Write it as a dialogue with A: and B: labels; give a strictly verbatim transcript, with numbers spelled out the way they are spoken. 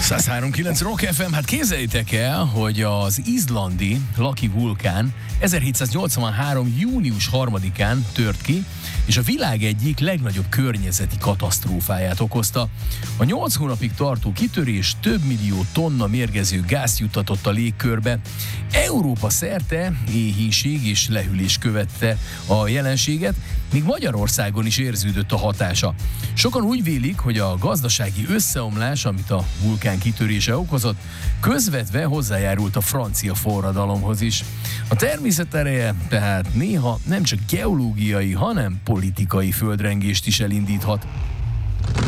A: száz három kilenc Rock ef em, hát képzeljétek el, hogy az izlandi Laki vulkán ezerhétszáznyolcvanhárom. június harmadikán tört ki, és a világ egyik legnagyobb környezeti katasztrófáját okozta. A nyolc hónapig tartó kitörés több millió tonna mérgező gázt juttatott a légkörbe. Európa szerte éhínség és lehűlés követte a jelenséget, míg Magyarországon is érződött a hatása. Sokan úgy vélik, hogy a gazdasági összeomlás, amit a vulkán kitörése okozott, közvetve hozzájárult a francia forradalomhoz is. A természet ereje tehát néha nem csak geológiai, hanem politikai földrengést is elindíthat.